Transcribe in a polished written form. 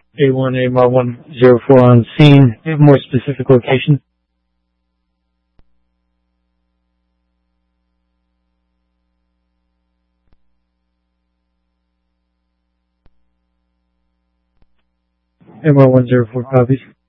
A1, AMR104 on scene. Do you have a more specific location? AMR104 copies.